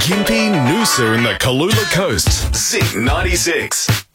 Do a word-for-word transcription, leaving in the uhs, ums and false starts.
Gympie, Noosa and the Kalula Coast. Zig ninety-six.